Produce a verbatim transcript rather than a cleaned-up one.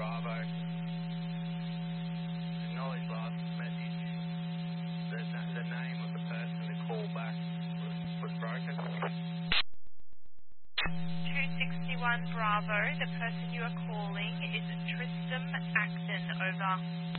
Bravo. Acknowledge last message. The, the name of the person that called back was, was broken. two sixty-one Bravo, the person you are calling is Tristan Acton, over.